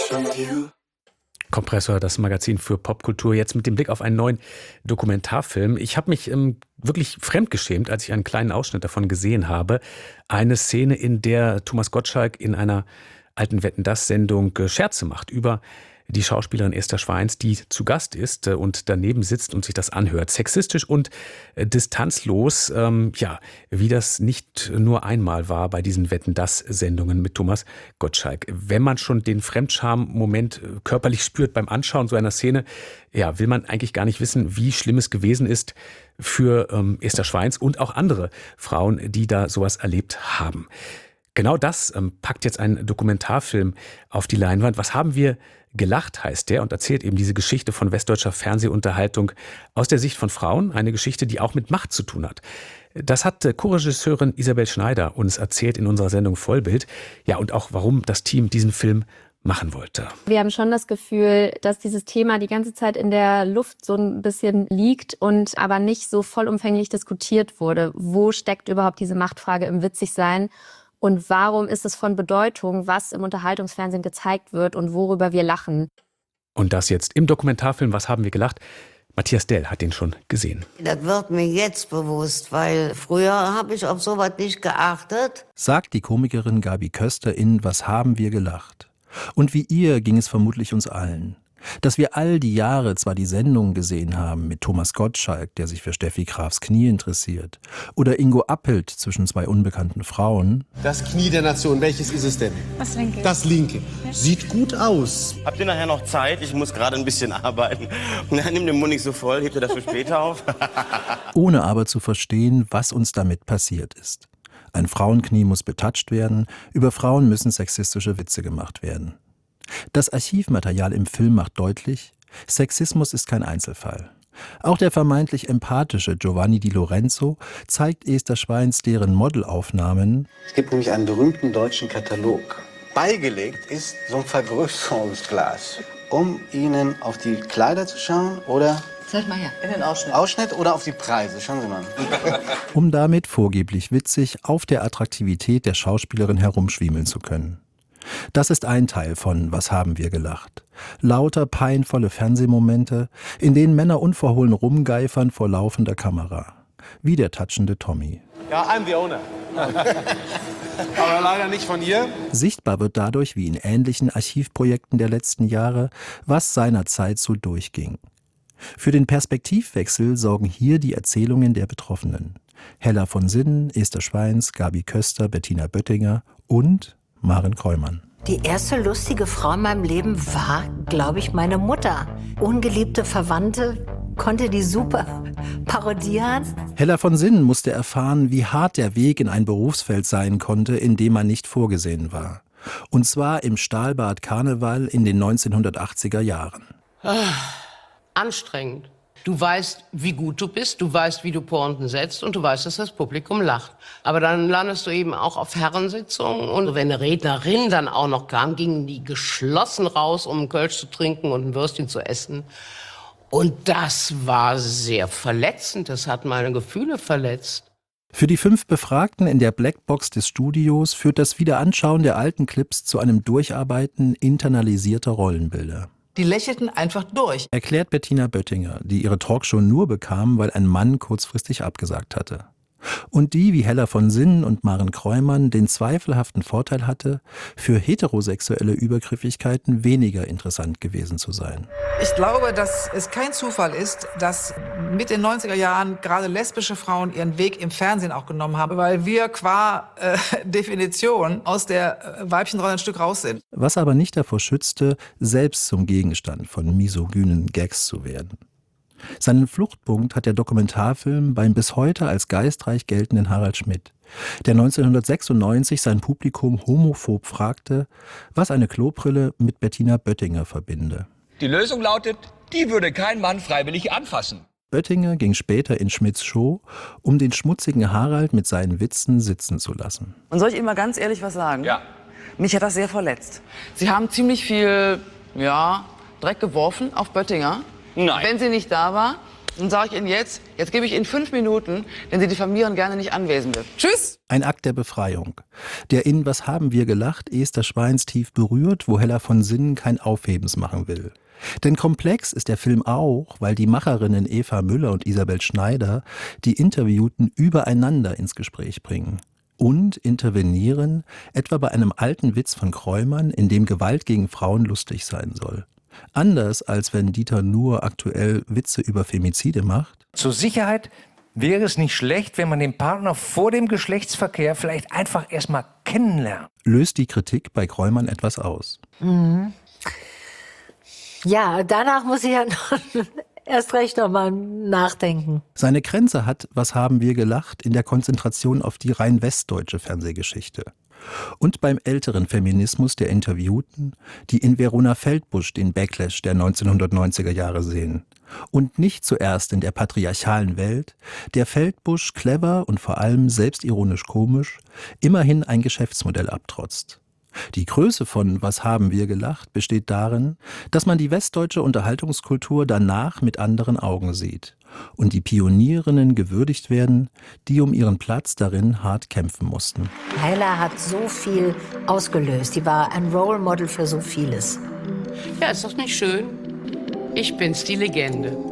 Kompressor, das Magazin für Popkultur, jetzt mit dem Blick auf einen neuen Dokumentarfilm. Ich habe mich wirklich fremdgeschämt, als ich einen kleinen Ausschnitt davon gesehen habe. Eine Szene, in der Thomas Gottschalk in einer alten Wetten-dass-Sendung Scherze macht über die Schauspielerin Esther Schweins, die zu Gast ist und daneben sitzt und sich das anhört. Sexistisch und distanzlos, wie das nicht nur einmal war bei diesen Wetten-dass-Sendungen mit Thomas Gottschalk. Wenn man schon den Fremdscham-Moment körperlich spürt beim Anschauen so einer Szene, will man eigentlich gar nicht wissen, wie schlimm es gewesen ist für Esther Schweins und auch andere Frauen, die da sowas erlebt haben. Genau das packt jetzt ein Dokumentarfilm auf die Leinwand. Was haben wir gelacht, heißt der, und erzählt eben diese Geschichte von westdeutscher Fernsehunterhaltung aus der Sicht von Frauen. Eine Geschichte, die auch mit Macht zu tun hat. Das hat Co-Regisseurin Isabel Schneider uns erzählt in unserer Sendung Vollbild. Ja, und auch, warum das Team diesen Film machen wollte. Wir haben schon das Gefühl, dass dieses Thema die ganze Zeit in der Luft so ein bisschen liegt und aber nicht so vollumfänglich diskutiert wurde. Wo steckt überhaupt diese Machtfrage im Witzigsein? Und warum ist es von Bedeutung, was im Unterhaltungsfernsehen gezeigt wird und worüber wir lachen? Und das jetzt im Dokumentarfilm Was haben wir gelacht? Matthias Dell hat den schon gesehen. Das wird mir jetzt bewusst, weil früher habe ich auf sowas nicht geachtet. Sagt die Komikerin Gabi Köster in Was haben wir gelacht? Und wie ihr ging es vermutlich uns allen. Dass wir all die Jahre zwar die Sendungen gesehen haben mit Thomas Gottschalk, der sich für Steffi Grafs Knie interessiert, oder Ingo Appelt zwischen zwei unbekannten Frauen. Das Knie der Nation, welches ist es denn? Das linke. Das linke. Sieht gut aus. Habt ihr nachher noch Zeit? Ich muss gerade ein bisschen arbeiten. Na, nimm den Mund nicht so voll, hebt ihr das für später auf? Ohne aber zu verstehen, was uns damit passiert ist. Ein Frauenknie muss betatscht werden, über Frauen müssen sexistische Witze gemacht werden. Das Archivmaterial im Film macht deutlich, Sexismus ist kein Einzelfall. Auch der vermeintlich empathische Giovanni Di Lorenzo zeigt Esther Schweins deren Modelaufnahmen. Es gibt nämlich einen berühmten deutschen Katalog. Beigelegt ist so ein Vergrößerungsglas, um Ihnen auf die Kleider zu schauen oder Zeig mal her, in den Ausschnitt. Ausschnitt oder auf die Preise. Schauen Sie mal. Um damit vorgeblich witzig auf der Attraktivität der Schauspielerin herumschwiemeln zu können. Das ist ein Teil von Was haben wir gelacht? Lauter peinvolle Fernsehmomente, in denen Männer unverhohlen rumgeifern vor laufender Kamera. Wie der touchende Tommy. Ja, I'm the owner. Aber leider nicht von hier. Sichtbar wird dadurch, wie in ähnlichen Archivprojekten der letzten Jahre, was seinerzeit so durchging. Für den Perspektivwechsel sorgen hier die Erzählungen der Betroffenen. Hella von Sinnen, Esther Schweins, Gabi Köster, Bettina Böttinger und Maren Kreumann. Die erste lustige Frau in meinem Leben war, glaube ich, meine Mutter. Ungeliebte Verwandte konnte die super parodieren. Hella von Sinnen musste erfahren, wie hart der Weg in ein Berufsfeld sein konnte, in dem man nicht vorgesehen war. Und zwar im Stahlbad Karneval in den 1980er Jahren. Anstrengend. Du weißt, wie gut du bist, du weißt, wie du Pointen setzt und du weißt, dass das Publikum lacht. Aber dann landest du eben auch auf Herrensitzungen und wenn eine Rednerin dann auch noch kam, gingen die geschlossen raus, um einen Kölsch zu trinken und ein Würstchen zu essen. Und das war sehr verletzend, das hat meine Gefühle verletzt. Für die 5 Befragten in der Blackbox des Studios führt das Wiederanschauen der alten Clips zu einem Durcharbeiten internalisierter Rollenbilder. Die lächelten einfach durch. Erklärt Bettina Böttinger, die ihre Talkshow nur bekam, weil ein Mann kurzfristig abgesagt hatte. Und die, wie Hella von Sinnen und Maren Kreumann, den zweifelhaften Vorteil hatte, für heterosexuelle Übergriffigkeiten weniger interessant gewesen zu sein. Ich glaube, dass es kein Zufall ist, dass mit den 90er Jahren gerade lesbische Frauen ihren Weg im Fernsehen auch genommen haben, weil wir qua Definition aus der Weibchenrolle ein Stück raus sind. Was aber nicht davor schützte, selbst zum Gegenstand von misogynen Gags zu werden. Seinen Fluchtpunkt hat der Dokumentarfilm beim bis heute als geistreich geltenden Harald Schmidt, der 1996 sein Publikum homophob fragte, was eine Klobrille mit Bettina Böttinger verbinde. Die Lösung lautet, die würde kein Mann freiwillig anfassen. Böttinger ging später in Schmidts Show, um den schmutzigen Harald mit seinen Witzen sitzen zu lassen. Und soll ich Ihnen mal ganz ehrlich was sagen? Ja. Mich hat das sehr verletzt. Sie haben ziemlich viel, Dreck geworfen auf Böttinger. Nein. Wenn sie nicht da war. Dann sage ich Ihnen jetzt gebe ich Ihnen 5 Minuten, denn Sie diffamieren gerne nicht Anwesende. Tschüss! Ein Akt der Befreiung, der in Was haben wir gelacht Esther Schweins tief berührt, wo Hella von Sinnen kein Aufhebens machen will. Denn komplex ist der Film auch, weil die Macherinnen Eva Müller und Isabel Schneider die Interviewten übereinander ins Gespräch bringen. Und intervenieren, etwa bei einem alten Witz von Kreumann, in dem Gewalt gegen Frauen lustig sein soll. Anders als wenn Dieter Nuhr aktuell Witze über Femizide macht. Zur Sicherheit wäre es nicht schlecht, wenn man den Partner vor dem Geschlechtsverkehr vielleicht einfach erstmal kennenlernt. Löst die Kritik bei Kreumann etwas aus. Mhm. Ja, danach muss ich ja noch erst recht noch mal nachdenken. Seine Grenze hat Was haben wir gelacht in der Konzentration auf die rein westdeutsche Fernsehgeschichte. Und beim älteren Feminismus der Interviewten, die in Verona Feldbusch den Backlash der 1990er Jahre sehen. Und nicht zuerst in der patriarchalen Welt, der Feldbusch clever und vor allem selbstironisch komisch, immerhin ein Geschäftsmodell abtrotzt. Die Größe von Was haben wir gelacht besteht darin, dass man die westdeutsche Unterhaltungskultur danach mit anderen Augen sieht und die Pionierinnen gewürdigt werden, die um ihren Platz darin hart kämpfen mussten. Hella hat so viel ausgelöst. Die war ein Role Model für so vieles. Ja, ist doch nicht schön? Ich bin's, die Legende.